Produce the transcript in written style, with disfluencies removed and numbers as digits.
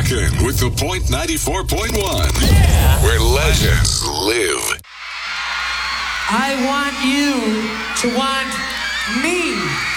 rocking with the Point 94.1, where legends live. I want you to want me.